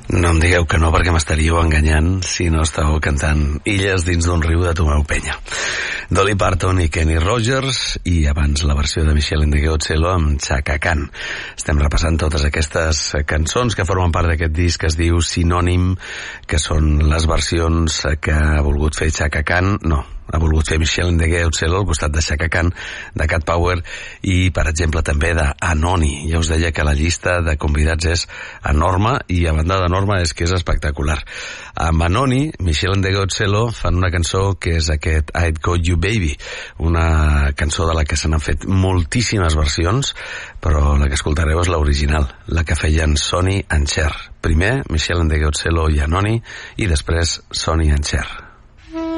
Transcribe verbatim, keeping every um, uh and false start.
No em digueu que no, perquè m'estaríeu enganyant si no estàveu cantant Illes dins d'un riu de Tomeu Penya. Dolly Parton i Kenny Rogers, i abans la versió de Michelle Ndegeocello amb Chaka Khan. Estem repassant totes aquestes cançons que formen part d'aquest disc que es diu Sinònim, que són les versions que ha volgut fer Chaka Khan, no, ha volgut fer Michelle Ndegeocello al costat de Chaka Khan, de Cat Power i, per exemple, també d'Anoni. Ja us deia que la llista de convidats és enorme i, a banda d'enorme, és que és espectacular. Amb Anoni, Michelle Ndegeocello fan una cançó que és aquest I've Got You Baby, una cançó de la que se n'han fet moltíssimes versions, però la que escoltareu és l'original, la que feien Sonny and Cher. Primer Michelle Ndegeocello i Anoni, i després Sonny and Cher.